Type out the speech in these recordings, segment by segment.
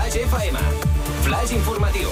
Flash FM. Flash informatiu.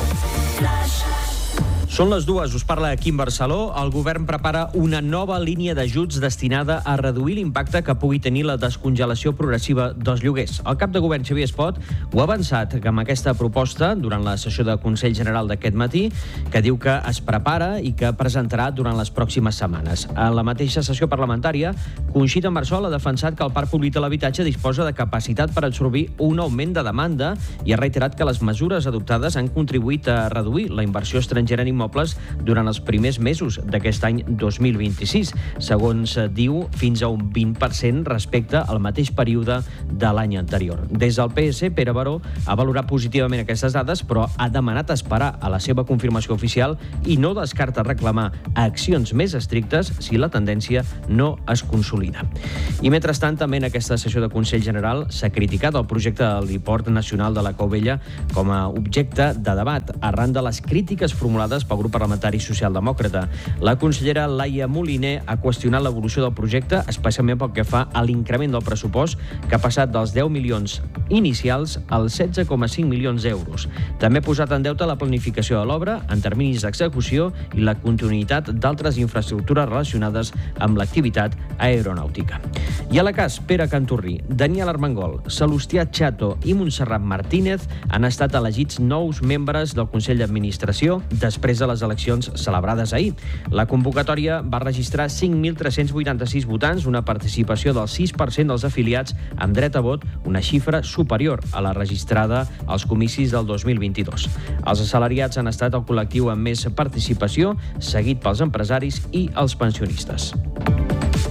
Són les 2, us parla Quim Barceló. El govern prepara una nova línia d'ajuts destinada a reduir l'impacte que pugui tenir la descongelació progressiva dels lloguers. El cap de govern, Xavier Espot, ho ha avançat que amb aquesta proposta, durant la sessió de Consell General d'aquest matí, que diu que es prepara i que presentarà durant les pròximes setmanes. En la mateixa sessió parlamentària, Conxita Marsol ha defensat que el parc públic de l'habitatge disposa de capacitat per absorbir un augment de demanda i ha reiterat que les mesures adoptades han contribuït a reduir la inversió estrangera en immobles durant els primers mesos d'aquest any 2026. Segons diu, fins a un 20% respecte al mateix període de l'any anterior. Des del PS, Pere Baró ha valorat positivament aquestes dades, però ha demanat esperar a la seva confirmació oficial i no descarta reclamar accions més estrictes si la tendència no es consolida. I mentrestant, també en aquesta sessió de Consell General s'ha criticat el projecte de l'Aeroport Nacional de la Cau Vella com a objecte de debat arran de les crítiques formulades pel grup parlamentari socialdemòcrata. La consellera Laia Moliner ha qüestionat l'evolució del projecte, especialment pel que fa a l'increment del pressupost, que ha passat dels 10 milions inicials als 16,5 milions d'euros. També ha posat en deute la planificació de l'obra en terminis d'execució i la continuïtat d'altres infraestructures relacionades amb l'activitat aeronàutica. I a la cas, Pere Canturri, Daniel Armengol, Salustià Chato i Montserrat Martínez han estat elegits nous membres del Consell d'Administració després de les eleccions celebrades ahir. La convocatòria va registrar 5.386 votants, una participació del 6% dels afiliats amb dret a vot, una xifra superior a la registrada als comicis del 2022. Els assalariats han estat el col·lectiu amb més participació, seguit pels empresaris i els pensionistes.